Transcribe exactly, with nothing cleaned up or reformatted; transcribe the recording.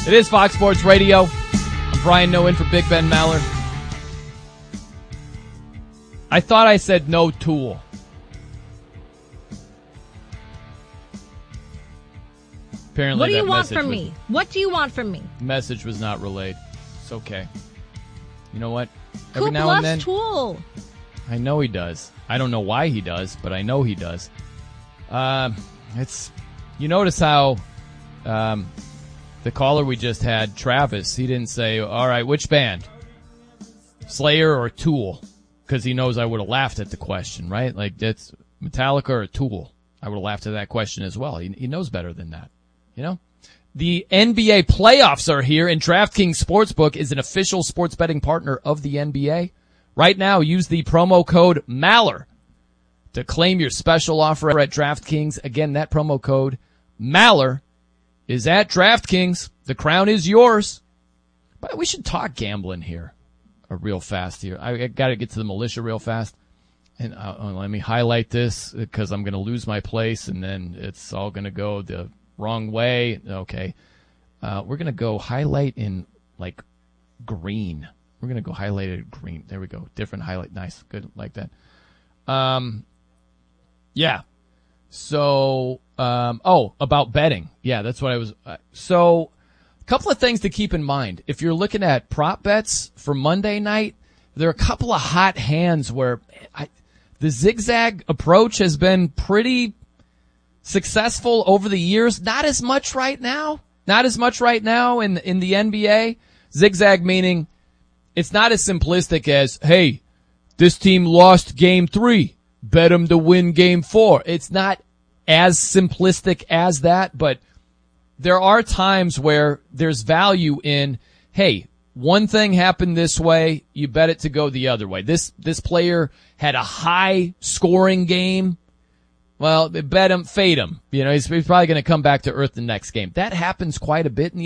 It is Fox Sports Radio. I'm Brian Noe in for Big Ben Maller. I thought I said no Tool. Apparently what do you that want message from was, me? What do you want from me? Message was not relayed. It's okay. You know what? Who Every now bluffs and then, Tool? I know he does. I don't know why he does, but I know he does. Um, it's you notice how um, the caller we just had, Travis, he didn't say, all right, which band? Slayer or Tool? Because he knows I would have laughed at the question, right? Like, that's Metallica or Tool. I would have laughed at that question as well. He, he knows better than that, you know? The N B A playoffs are here, and DraftKings Sportsbook is an official sports betting partner of the N B A. Right now, use the promo code Maller to claim your special offer at DraftKings. Again, that promo code Maller is at DraftKings. The crown is yours. But we should talk gambling here uh, real fast here. I, I got to get to the militia real fast. And uh, uh, let me highlight this because I'm going to lose my place, and then it's all going to go the wrong way. Okay. Uh, we're going to go highlight in, like, green. We're going to go highlighted green. There we go. Different highlight. Nice. Good. Like that. Um, yeah. So, um, oh, about betting. Yeah, that's what I was. Uh, so, a couple of things to keep in mind. If you're looking at prop bets for Monday night, there are a couple of hot hands where I, the zigzag approach has been pretty successful over the years. Not as much right now. Not as much right now in, in the N B A. Zigzag meaning it's not as simplistic as, hey, this team lost game three. Bet them to win game four. It's not as simplistic as that, but there are times where there's value in, hey, one thing happened this way, you bet it to go the other way. This this player had a high scoring game. Well, bet him, fade him. You know, he's, he's probably going to come back to earth the next game. That happens quite a bit in the